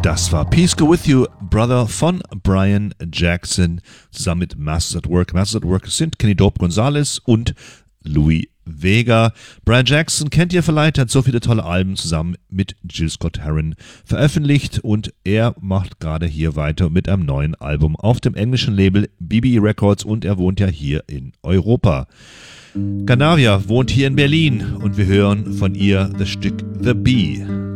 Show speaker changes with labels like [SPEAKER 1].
[SPEAKER 1] Das war Peace Go With You, Brother von Brian Jackson, zusammen mit Masters at Work. Masters at Work sind Kenny Dope Gonzalez und Louis Vega. Brian Jackson kennt ihr vielleicht, hat so viele tolle Alben zusammen mit Jill Scott Heron veröffentlicht und er macht gerade hier weiter mit einem neuen Album auf dem englischen Label BBE Records und er wohnt ja hier in Europa. Ganavia wohnt hier in Berlin und wir hören von ihr das Stück The Bee.